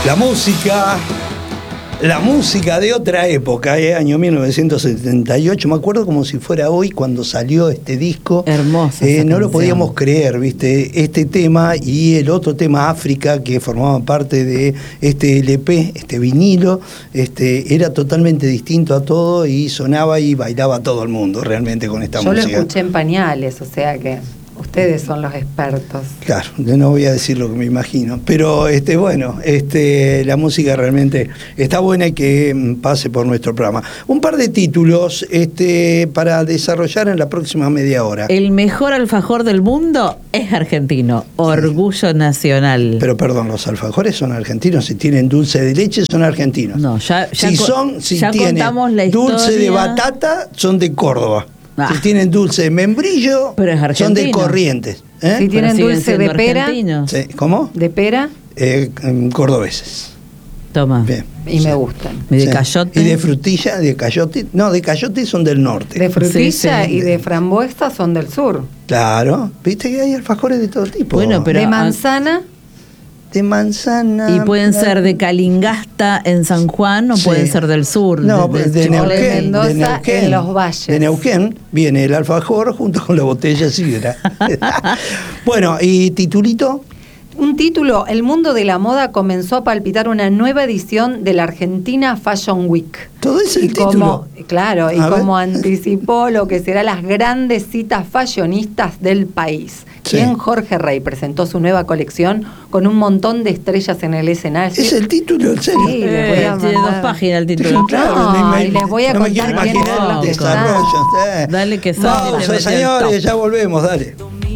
La música de otra época, año 1978, me acuerdo como si fuera hoy cuando salió este disco. Hermoso. No lo podíamos creer, ¿viste? Este tema y el otro tema, África, que formaba parte de este LP, este vinilo, era totalmente distinto a todo y sonaba y bailaba todo el mundo realmente con esta música. Yo lo escuché en pañales, o sea que ustedes son los expertos. Claro, no voy a decir lo que me imagino, pero bueno, la música realmente está buena y que pase por nuestro programa. Un par de títulos para desarrollar en la próxima media hora. El mejor alfajor del mundo es argentino, orgullo nacional. Pero perdón, los alfajores son argentinos, si tienen dulce de leche son argentinos. No, ya tienen contamos la dulce historia. de batata son de Córdoba. Ah. Si tienen dulce de membrillo, son de Corrientes. Si tienen dulce de pera, sí. ¿Cómo? ¿De pera? Cordobeses. Toma. Bien. Y me gustan. ¿Y de cayote? ¿Y de frutilla? ¿De cayote? No, de cayote son del norte. De frutilla Sí. y de frambuesa son del sur. Claro. Viste que hay alfajores de todo tipo. Bueno, pero de manzana. De manzana. Y pueden ser de Calingasta en San Juan o pueden ser del sur. No, de Neuquén, Mendoza, en los valles. De Neuquén viene el alfajor junto con la botella de sidra. Bueno, ¿y titulito? Un título: El mundo de la moda comenzó a palpitar una nueva edición de la Argentina Fashion Week. Todo ese es el título. Claro, y A como ver. anticipó lo que serán las grandes citas fashionistas del país. Sí. Quien Jorge Rey presentó su nueva colección con un montón de estrellas en el escenario. Es el título, en serio. Sí, les voy a Tiene mandar. 2 páginas el título. No, y les voy a no me contar quiero quiénes imaginar son los el que desarrollo. Dale que Pausa, señores, ya volvemos, dale.